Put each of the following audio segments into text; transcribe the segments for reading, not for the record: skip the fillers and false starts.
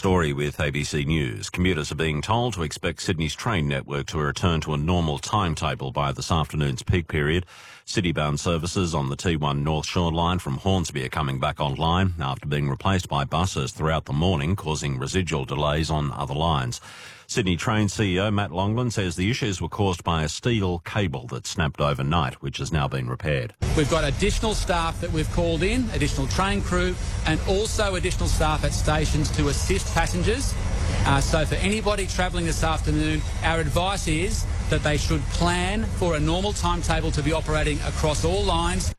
Story with ABC News. Commuters are being told to expect Sydney's train network to return to a normal timetable by this afternoon's peak period. City-bound services on the T1 North Shore line from Hornsby are coming back online after being replaced by buses throughout the morning, causing residual delays on other lines. Sydney Train CEO Matt Longland says the issues were caused by a steel cable that snapped overnight, which has now been repaired. We've got additional staff that we've called in, additional train crew, and also additional staff at stations to assist passengers. So for anybody travelling this afternoon, our advice is that they should plan for a normal timetable to be operating across all lines.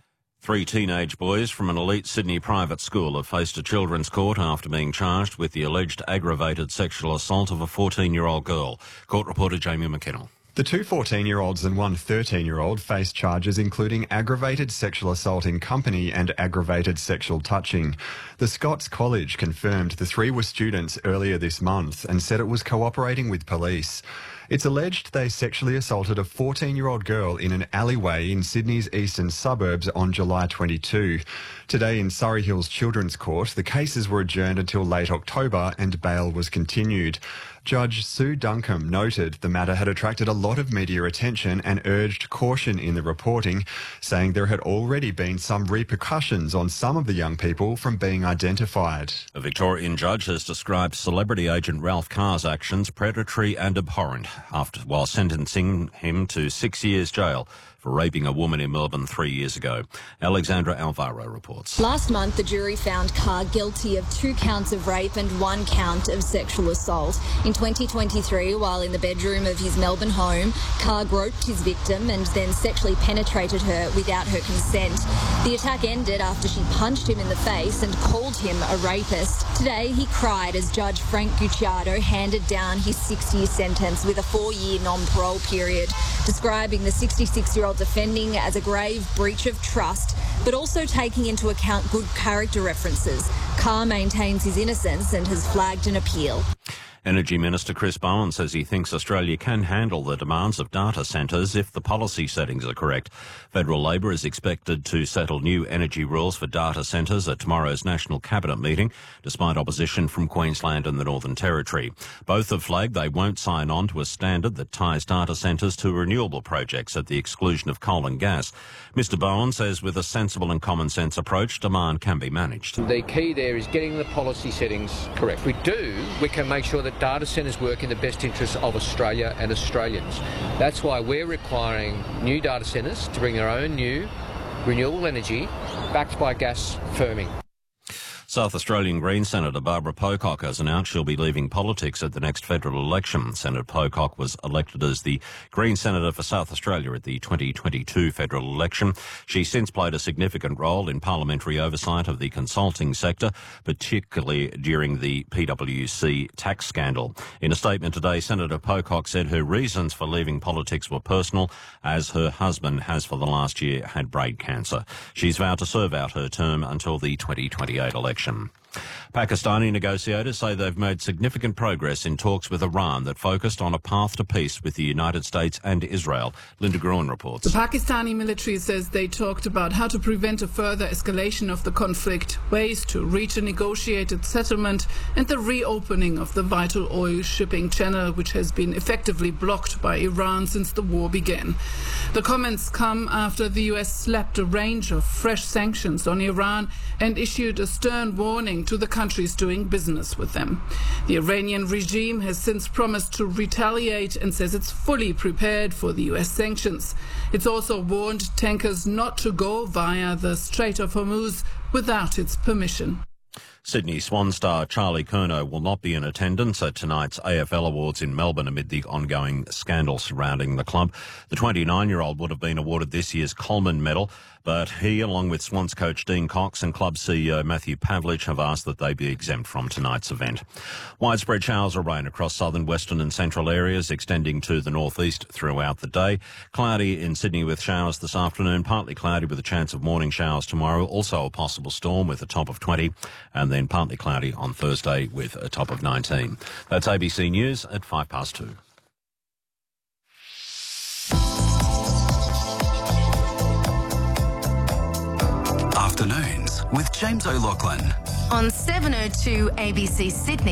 3 teenage boys from an elite Sydney private school have faced a children's court after being charged with the alleged aggravated sexual assault of a 14-year-old girl. Court reporter Jamie McKinnell. The 2 14-year-olds and 1 13-year-old face charges including aggravated sexual assault in company and aggravated sexual touching. The Scots College confirmed the 3 were students earlier this month and said it was cooperating with police. It's alleged they sexually assaulted a 14-year-old girl in an alleyway in Sydney's eastern suburbs on July 22. Today in Surrey Hills Children's Court, the cases were adjourned until late October and bail was continued. Judge Sue Duncombe noted the matter had attracted a lot of media attention and urged caution in the reporting, saying there had already been some repercussions on some of the young people from being identified. A Victorian judge has described celebrity agent Ralph Carr's actions predatory and abhorrent while sentencing him to 6 years jail for raping a woman in Melbourne 3 years ago. Alexandra Alvaro reports. Last month, the jury found Carr guilty of 2 counts of rape and 1 count of sexual assault. In 2023, while in the bedroom of his Melbourne home, Carr groped his victim and then sexually penetrated her without her consent. The attack ended after she punched him in the face and called him a rapist. Today, he cried as Judge Frank Gucciardo handed down his 6-year sentence with a 4-year non-parole period, describing the 66-year-old defending as a grave breach of trust, but also taking into account good character references. Carr maintains his innocence and has flagged an appeal. Energy Minister Chris Bowen says he thinks Australia can handle the demands of data centres if the policy settings are correct. Federal Labor is expected to settle new energy rules for data centres at tomorrow's National Cabinet meeting, despite opposition from Queensland and the Northern Territory. Both have flagged they won't sign on to a standard that ties data centres to renewable projects at the exclusion of coal and gas. Mr Bowen says with a sensible and common sense approach, demand can be managed. The key there is getting the policy settings correct. If we do, we can make sure that data centres work in the best interests of Australia and Australians. That's why we're requiring new data centres to bring their own new renewable energy backed by gas firming. South Australian Green Senator Barbara Pocock has announced she'll be leaving politics at the next federal election. Senator Pocock was elected as the Green Senator for South Australia at the 2022 federal election. She's since played a significant role in parliamentary oversight of the consulting sector, particularly during the PwC tax scandal. In a statement today, Senator Pocock said her reasons for leaving politics were personal, as her husband has for the last year had brain cancer. She's vowed to serve out her term until the 2028 election. Pakistani negotiators say they've made significant progress in talks with Iran that focused on a path to peace with the United States and Israel. Linda Gruen reports. The Pakistani military says they talked about how to prevent a further escalation of the conflict, ways to reach a negotiated settlement, and the reopening of the vital oil shipping channel, which has been effectively blocked by Iran since the war began. The comments come after the US slapped a range of fresh sanctions on Iran and issued a stern warning to the countries doing business with them. The Iranian regime has since promised to retaliate and says it's fully prepared for the US sanctions. It's also warned tankers not to go via the Strait of Hormuz without its permission. Sydney Swan star Charlie Curnow will not be in attendance at tonight's AFL Awards in Melbourne amid the ongoing scandal surrounding the club. The 29-year-old would have been awarded this year's Coleman Medal, but he, along with Swans coach Dean Cox and club CEO Matthew Pavlich, have asked that they be exempt from tonight's event. Widespread showers of rain across southern, western and central areas, extending to the northeast throughout the day. Cloudy in Sydney with showers this afternoon, partly cloudy with a chance of morning showers tomorrow, also a possible storm with a top of 20, and then partly cloudy on Thursday with a top of 19. That's ABC News at 2:05. Afternoons with James O'Loughlin on 7:02 ABC Sydney.